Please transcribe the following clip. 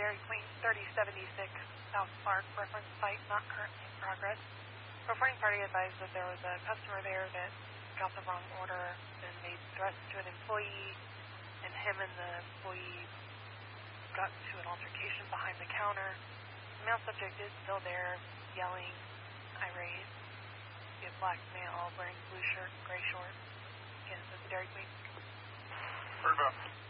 Dairy Queen 3076 South Park reference site not currently in progress. Reporting party advised that there was a customer there that got the wrong order and made threats to an employee, and him and the employee got into an altercation behind the counter. The male subject is still there, yelling, irate. He's a black male wearing blue shirt and gray shorts. Again, this is the Dairy Queen. Heard about.